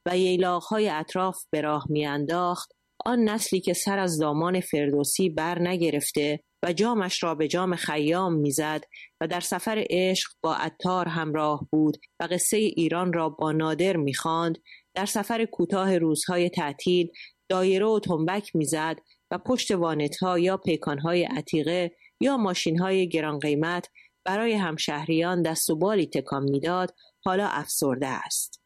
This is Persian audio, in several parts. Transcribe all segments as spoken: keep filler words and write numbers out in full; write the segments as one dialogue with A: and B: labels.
A: و ییلاق‌های اطراف به راه می‌انداخت، آن نسلی که سر از دامان فردوسی بر نگرفته و جامش را به جام خیام میزد و در سفر عشق با عطار همراه بود و قصه ایران را با نادر میخواند، در سفر کوتاه روزهای تعطیل دایره و تنبک میزد و پشت وانت‌ها یا پیکان‌های عتیقه یا ماشین‌های گران قیمت برای همشهریان دست و بالی تکان میداد، حالا افسرده است.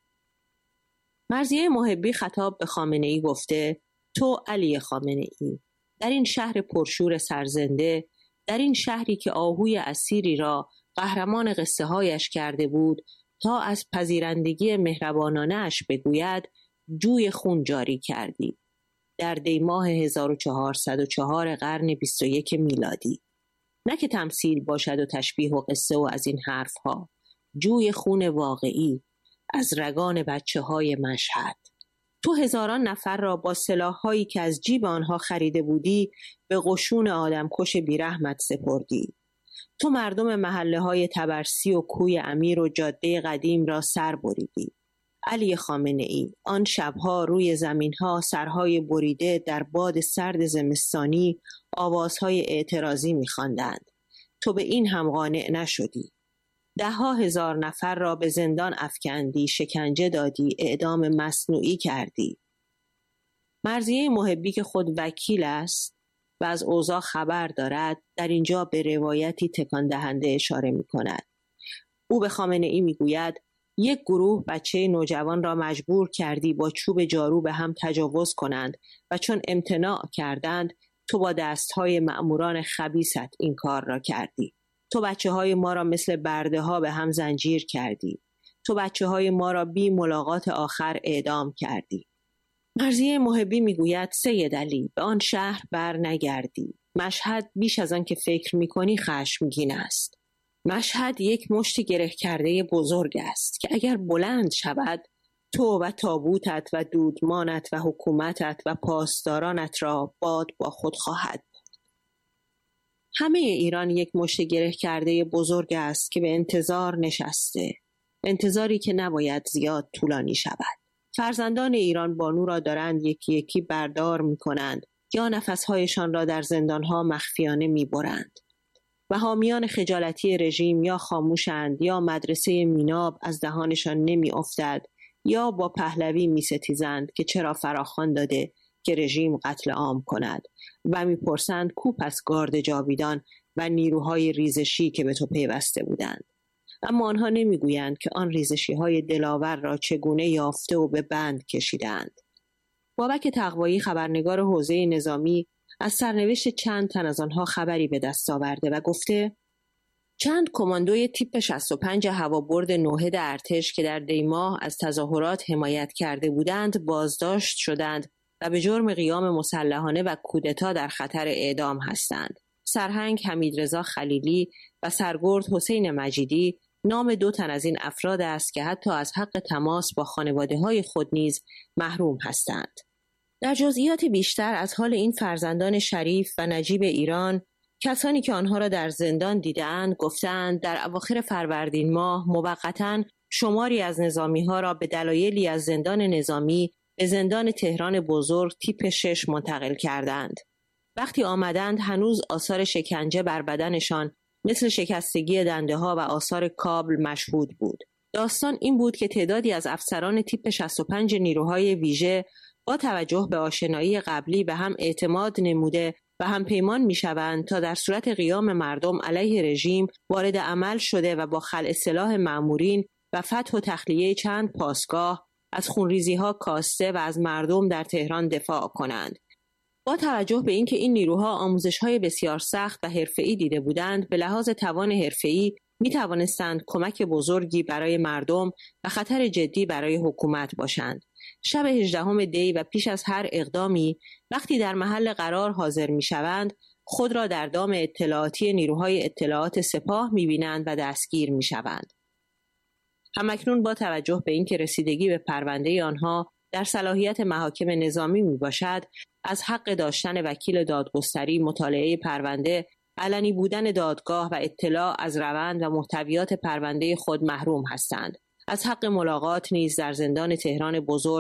A: مرضیه محبی خطاب به خامنه‌ای گفته: تو علی خامنه‌ای، در این شهر پرشور سرزنده، در این شهری که آهوی اسیری را قهرمان قصه هایش کرده بود تا از پذیرندگی مهربانانه اش بگوید، جوی خون جاری کردی. در دی ماه هزار و چهارصد و چهار قرن بیست و یک میلادی. نه که تمثیل باشد و تشبیه و قصه و از این حرف ها. جوی خون واقعی از رگان بچه های مشهد. تو هزاران نفر را با سلاح‌هایی که از جیب آنها خریده بودی به قشون آدمکش بیرحمت سپردی. تو مردم محله‌های تبرسی و کوی امیر و جاده قدیم را سر بریدی. علی خامنه‌ای، آن شبها روی زمین‌ها سرهای بریده در باد سرد زمستانی آوازهای اعتراضی می‌خواندند. تو به این هم قانع نشدی. ده ها هزار نفر را به زندان افکندی، شکنجه دادی، اعدام مصنوعی کردی. مرضیه محبی که خود وکیل است و از اوضاع خبر دارد، در اینجا به روایتی تکان دهنده اشاره می کند. او به خامنه‌ای می گوید: یک گروه بچه نوجوان را مجبور کردی با چوب جارو به هم تجاوز کنند و چون امتناع کردند، تو با دستهای مأموران خبیثت این کار را کردی. تو بچه های ما را مثل برده ها به هم زنجیر کردی. تو بچه های ما را بی ملاقات آخر اعدام کردی. مرضیه محبی میگوید: سید علی، به آن شهر بر نگردی. مشهد بیش از آن که فکر میکنی خشمگین است. مشهد یک مشت گره کرده بزرگ است که اگر بلند شود، تو و تابوتت و دودمانت و حکومتت و پاسدارانت را باد با خود خواهد. همه ایران یک مشت گره کرده بزرگ است که به انتظار نشسته. انتظاری که نباید زیاد طولانی شود. فرزندان ایران بانو را دارند یکی یکی بردار می کنند یا نفسهایشان را در زندانها مخفیانه می برند. و حامیان خجالتی رژیم یا خاموشند یا مدرسه میناب از دهانشان نمی افتد یا با پهلوی می ستیزند که چرا فراخوان داده که رژیم قتل عام کند و میپرسند کو پس گارد جاویدان و نیروهای ریزشی که به تو پیوسته بودند. اما آنها نمیگویند که آن ریزشی های دلاور را چگونه یافته و به بند کشیدند. بابک تقوایی، خبرنگار حوزه نظامی، از سرنوشت چند تن از آنها خبری به دست آورده و گفته: چند کماندوی تیپ شصت و پنج هوابرد نوحد ارتش که در دی ماه از تظاهرات حمایت کرده بودند بازداشت شدند و به جرم قیام مسلحانه و کودتا در خطر اعدام هستند. سرهنگ حمیدرضا خلیلی و سرگرد حسین مجیدی نام دو تن از این افراد است که حتی از حق تماس با خانواده‌های خود نیز محروم هستند. در جزئیات بیشتر از حال این فرزندان شریف و نجیب ایران، کسانی که آنها را در زندان دیدند گفتند در اواخر فروردین ماه موقتاً شماری از نظامی‌ها را به دلایلی از زندان نظامی به زندان تهران بزرگ تیپ شش منتقل کردند. وقتی آمدند هنوز آثار شکنجه بر بدنشان مثل شکستگی دنده ها و آثار کابل مشهود بود. داستان این بود که تعدادی از افسران تیپ شصت و پنج نیروهای ویژه با توجه به آشنایی قبلی به هم اعتماد نموده و هم پیمان می شوند تا در صورت قیام مردم علیه رژیم وارد عمل شده و با خلع سلاح مأمورین و فتح و تخلیه چند پاسگاه از خونریزی ها کاسته و از مردم در تهران دفاع کنند. با توجه به اینکه این نیروها آموزش‌های بسیار سخت و حرفه‌ای دیده بودند، به لحاظ توان حرفه‌ای می‌توانستند کمک بزرگی برای مردم و خطر جدی برای حکومت باشند. شب هجدهم دی و پیش از هر اقدامی، وقتی در محل قرار حاضر می‌شوند، خود را در دام اطلاعاتی نیروهای اطلاعات سپاه می‌بینند و دستگیر می‌شوند. همکنون با توجه به اینکه رسیدگی به پرونده آنها در صلاحیت محاکم نظامی می باشد، از حق داشتن وکیل دادگستری، مطالعه پرونده، علنی بودن دادگاه و اطلاع از روند و محتویات پرونده خود محروم هستند. از حق ملاقات نیز در زندان تهران بزرگ